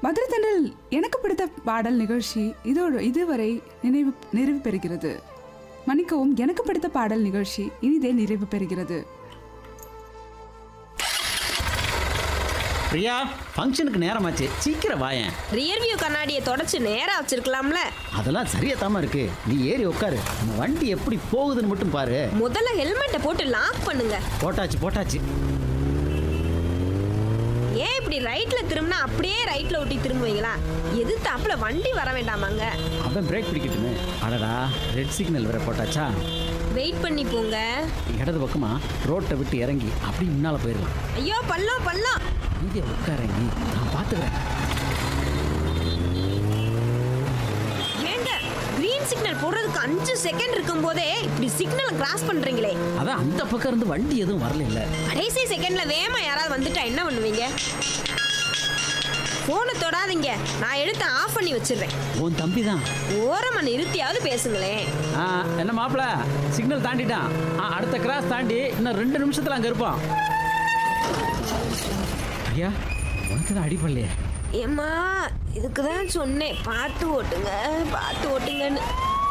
மதுரத்தண்டல் எனக்கு பிடித்த பாடல் நிகழ்ச்சி இதுவரை நிறைவு பெறுகிறது. மன்னிக்கவும், எனக்கு பிடித்த பாடல் நிகழ்ச்சி இனிதே நிறைவு பெறுகிறது. பிரியா, ஃபங்க்ஷனுக்கு நேரமாச்சு, சீக்கிரம் வாயேன். ரியர்வியூ கண்ணாடியை தொடச்சு நேரா வச்சிருக்கலாம்ல. அதெல்லாம் சரியா தாமா இருக்கு. நீ ஏறி உட்காரு. நம்ம வண்டி எப்படி போகுதுன்னு மட்டும் பாரு. முதல்ல ஹெல்மெட்டை போட்டு லாக் பண்ணுங்க. போட்டாச்சு. ஏன் இப்படி ரைட்ல திரும்பினா அப்படியே ரைட்ல ஒட்டி திரும்புவீங்களா? எதிர்த்தாப்புல வண்டி வர வேண்டாமாங்க? அவன் பிரேக் பிடிக்கட்டுமே. அடடா, ரெட் சிக்னல் வேற போட்டாச்சா? வெயிட் பண்ணி போங்க. இடது பக்கமா ரோட்டை விட்டு இறங்கி அப்படி முன்னால போயிடலாம். ஐயோ, பள்ளம். இங்கே உட்காரங்கி, நான் பார்த்துக்கிறேன். ஏங்க, கிரீன் சிக்னல் போடுறதுக்கு 5 செகண்ட் இருக்கும் போதே இப்படி சிக்னலை கிராஸ் பண்றீங்களே. அதான் அந்த பக்கம் இருந்து வண்டி எதுவும் வரல இல்ல. கடைசி செகண்ட்ல வேகமா யாராவது வந்துட்டா என்ன பண்ணுவீங்க? போனை தொடாதீங்க, நான் எடுத்து ஆஃப் பண்ணி வச்சிடுறேன். உன் தம்பி தான். ஓரமா நிறுத்தியாவது பேசுங்களேன். என்ன மாப்பிள, சிக்னல் தாண்டிட்டான். அடுத்த கிராஸ் தாண்டி இன்னும் 2 நிமிஷத்துல அங்க இருப்பான். ஐயா, உனக்கு தான் அடிப்படலையே. ஏம்மா, இதுக்கு தான் சொன்னேன், பார்த்து ஓட்டுங்கன்னு.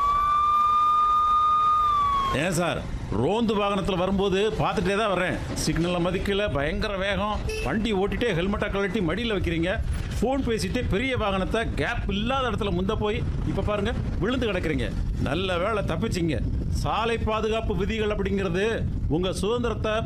ஏன் சார், ரோந்து வாகனத்தில் வரும்போது பார்த்துட்டே தான் வர்றேன். சிக்னலை மதிக்கல, பயங்கர வேகம். வண்டி ஓட்டிகிட்டே ஹெல்மெட்டை கழட்டி மடியில் வைக்கிறீங்க. ஃபோன் பேசிட்டு பெரிய வாகனத்தை கேப் இல்லாத இடத்துல முந்த போய் இப்போ பாருங்க விழுந்து கிடக்குறீங்க. நல்ல வேளை தப்பிச்சிங்க. சாலை பாதுகாப்பு விதிகள் அப்படிங்கிறது உங்கள் சுதந்திரத்தை